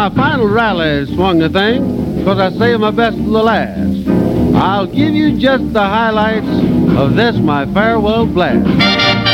my final rally swung the thing, because I saved my best for the last. I'll give you just the highlights of this, my farewell blast.